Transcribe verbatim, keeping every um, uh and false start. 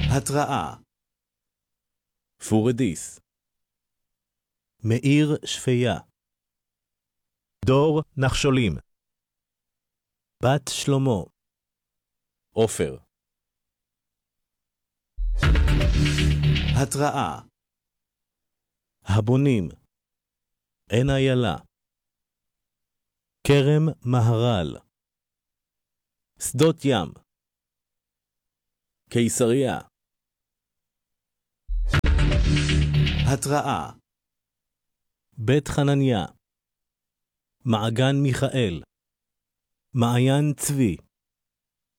התראה. פורדיס. מאיר שפיה. דור נחשולים. בת שלמה. עופר. התראה. הבונים. עין איילה. כרם מהר"ל. שדות ים. קיסריה. התראה. בית חנניה. מעגן מיכאל. מעיין צבי.